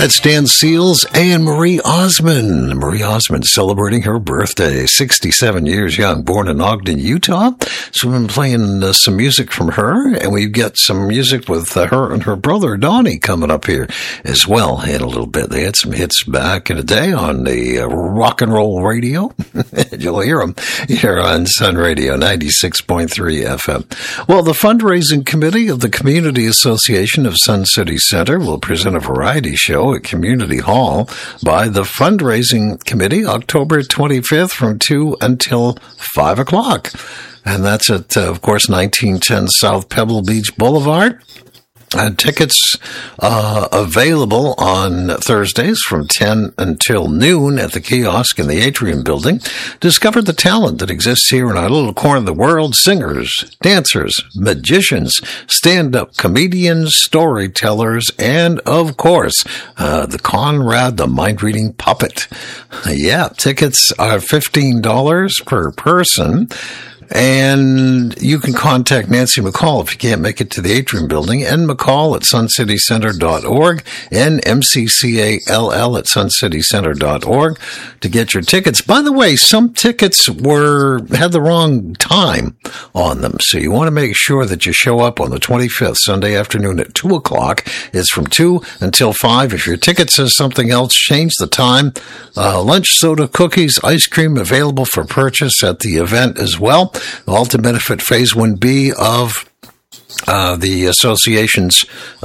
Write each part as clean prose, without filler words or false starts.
That's Dan Seals and Marie Osmond. Marie Osmond celebrating her birthday, 67 years young, born in Ogden, Utah. So we've been playing some music from her, and we've got some music with her and her brother, Donnie, coming up here as well in a little bit. They had some hits back in the day on the rock and roll radio. You'll hear them here on Sun Radio 96.3 FM. Well, the fundraising committee of the Community Association of Sun City Center will present a variety show at Community Hall by the Fundraising Committee October 25th from 2 until 5 o'clock. And that's at, of course, 1910 South Pebble Beach Boulevard. Tickets available on Thursdays from 10 until noon at the kiosk in the Atrium Building. Discover the talent that exists here in our little corner of the world. Singers, dancers, magicians, stand-up comedians, storytellers, and, of course, the Conrad the Mind-Reading Puppet. Yeah, tickets are $15 per person. And you can contact Nancy McCall if you can't make it to the Atrium Building, McCall at suncitycenter.org, MCCALL at suncitycenter.org to get your tickets. By the way, some tickets had the wrong time on them, so you want to make sure that you show up on the 25th, Sunday afternoon at 2 o'clock. It's from 2 until 5. If your ticket says something else, change the time. Lunch, soda, cookies, ice cream available for purchase at the event as well. All to benefit Phase 1B of the association's,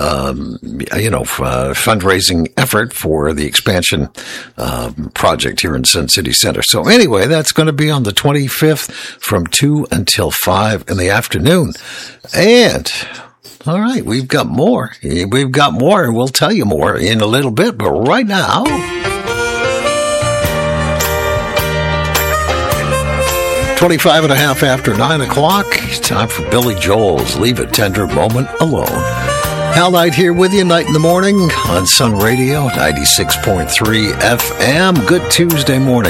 fundraising effort for the expansion project here in Sun City Center. So anyway, that's going to be on the 25th from 2 until 5 in the afternoon. And all right, we've got more. And we'll tell you more in a little bit. But right now, 25 and a half after 9 o'clock, time for Billy Joel's Leave a Tender Moment Alone. Hal Knight here with you, night in the morning on Sun Radio, 96.3 FM. Good Tuesday morning.